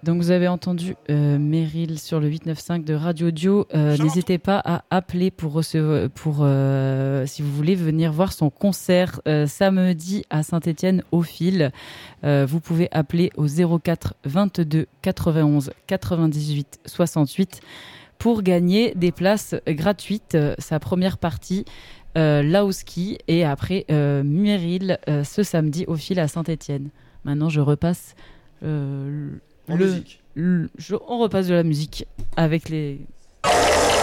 Donc vous avez entendu Meryl sur le 895 de Radio Dio. N'hésitez pas à appeler pour si vous voulez venir voir son concert samedi à Saint-Étienne au Fil. Vous pouvez appeler au 04 22 91 98 68 pour gagner des places gratuites. Sa première partie, Laoski, et après Meryl ce samedi au Fil à Saint-Étienne. Maintenant, je repasse musique. on repasse de la musique avec les